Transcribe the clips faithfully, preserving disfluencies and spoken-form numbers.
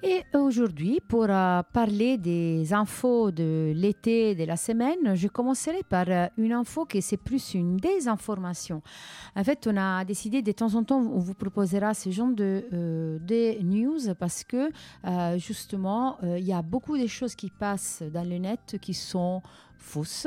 Et aujourd'hui, pour euh, parler des infos de l'été, de la semaine, je commencerai par euh, une info qui c'est plus une désinformation. En fait, on a décidé de temps en temps, on vous proposera ce genre de euh, des news parce que euh, justement, euh, il y a beaucoup de choses qui passent dans le net qui sont fausses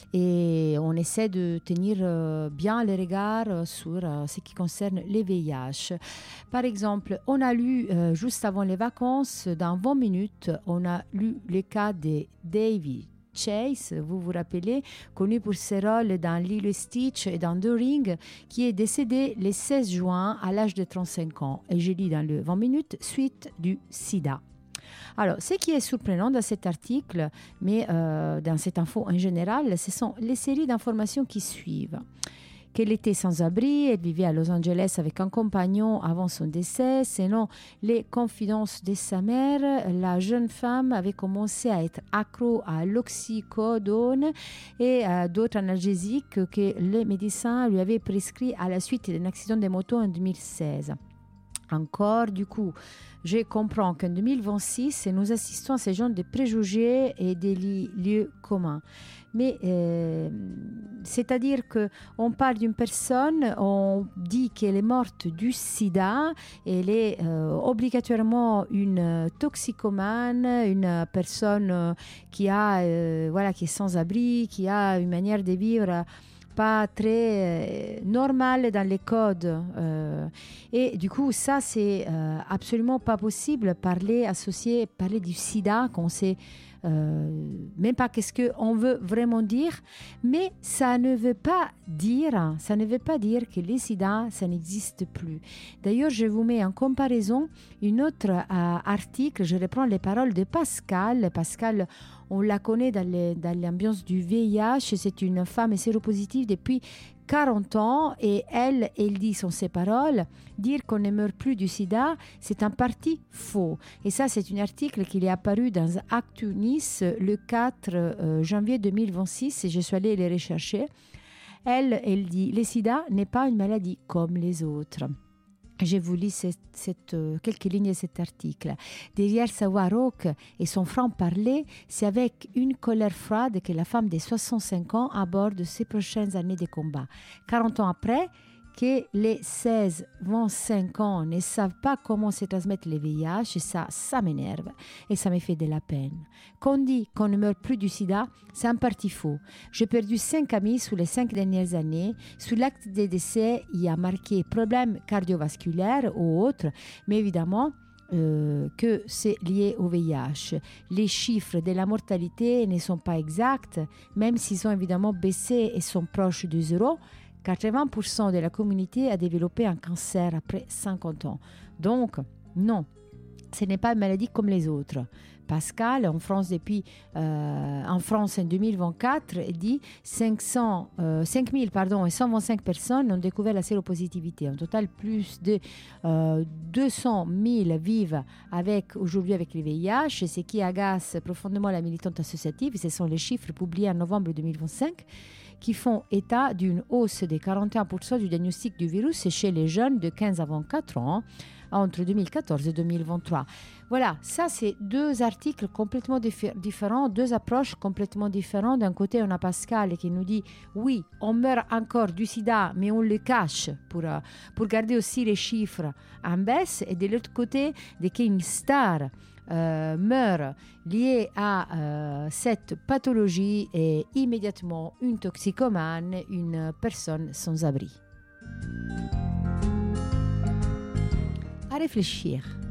et on essaie de tenir euh, bien le regard euh, sur euh, ce qui concerne les V I H. Par exemple, on a lu euh, juste avant les vacances, dans vingt minutes, on a lu le cas de Davy Chase, vous vous rappelez, connu pour ses rôles dans Lilo et Stitch et dans The Ring, qui est décédé le seize juin à l'âge de trente-cinq ans. Et je lis dans le vingt minutes, suite du sida. Alors, ce qui est surprenant dans cet article, mais euh, dans cette info en général, ce sont les séries d'informations qui suivent. Qu'elle était sans abri, elle vivait à Los Angeles avec un compagnon avant son décès. Selon les confidences de sa mère, la jeune femme avait commencé à être accro à l'oxycodone et à d'autres analgésiques que les médecins lui avaient prescrits à la suite d'un accident de moto en deux mille seize. Encore, du coup, je comprends qu'en deux mille vingt-six, nous assistons à ce genre de préjugés et des li- lieux communs. Mais euh, c'est-à-dire qu'on parle d'une personne, on dit qu'elle est morte du sida, elle est euh, obligatoirement une toxicomane, une personne euh, qui, a, euh, voilà, qui est sans abri, qui a une manière de vivre pas très euh, normal dans les codes. Euh, et du coup, ça, c'est euh, absolument pas possible. Parler, associer, parler du sida, qu'on sait euh, même pas qu'est-ce qu'on veut vraiment dire, mais ça ne veut pas dire, ça ne veut pas dire que le sida, ça n'existe plus. D'ailleurs, je vous mets en comparaison une autre euh, article, je reprends les paroles de Pascal. Pascal, on la connaît dans, les, dans l'ambiance du V I H. C'est une femme séropositive depuis quarante ans et elle, elle dit, sont ses paroles, dire qu'on ne meurt plus du sida, c'est en partie faux. Et ça, c'est un article qui est apparu dans Actu Nice le quatre euh, janvier deux mille vingt-six et je suis allée les rechercher. Elle, elle dit, le sida n'est pas une maladie comme les autres. Je vous lis cette, cette, euh, quelques lignes de cet article. Derrière sa voix rauque et son franc-parler, c'est avec une colère froide que la femme de soixante-cinq ans aborde ses prochaines années de combat. quarante ans après, que les seize vingt-cinq ans ne savent pas comment se transmettre le V I H, et ça, ça m'énerve et ça me fait de la peine. Qu'on dit qu'on ne meurt plus du sida, c'est en partie faux. J'ai perdu cinq amis sous les cinq dernières années. Sous l'acte de décès, il y a marqué problème cardiovasculaire ou autre, mais évidemment, Euh, que c'est lié au V I H. Les chiffres de la mortalité ne sont pas exacts, même s'ils ont évidemment baissé et sont proches du zéro. quatre-vingts pour cent de la communauté a développé un cancer après cinquante ans. Donc, non, ce n'est pas une maladie comme les autres. Pascal, en France depuis, euh, en France en deux mille vingt-quatre, dit cinq cents, euh, cinq mille pardon, et cent vingt-cinq personnes ont découvert la séropositivité. En total, plus de euh, deux cent mille vivent avec, aujourd'hui avec le V I H. Et ce qui agace profondément la militante associative, ce sont les chiffres publiés en novembre deux mille vingt-cinq qui font état d'une hausse de quarante et un pour cent du diagnostic du virus chez les jeunes de quinze à vingt-quatre ans entre deux mille quatorze et deux mille vingt-trois. Voilà, ça c'est deux articles complètement diffé- différents, deux approches complètement différentes. D'un côté, on a Pascal qui nous dit oui, on meurt encore du sida, mais on le cache pour, uh, pour garder aussi les chiffres en baisse. Et de l'autre côté, dès qu'une star Euh, meurt lié à euh, cette pathologie est immédiatement une toxicomane, une personne sans abri. À réfléchir.